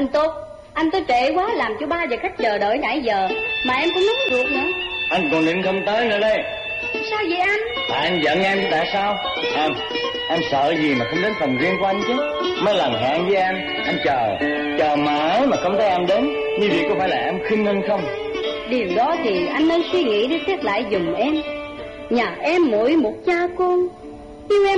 Anh Tốt, anh tới trễ quá làm cho ba và khách chờ đợi nãy giờ. Mà em cũng nóng ruột nữa. Anh còn định không tới nữa đây. Sao vậy anh? Anh giận em chứ tại sao? Em sợ gì mà không đến phòng riêng của anh chứ. Mấy lần hẹn với anh chờ mãi mà không thấy em đến. Như vậy có phải là em khinh anh không? Điều đó thì anh nên suy nghĩ để xét lại giùm em. Nhà em mỗi một cha con, yêu em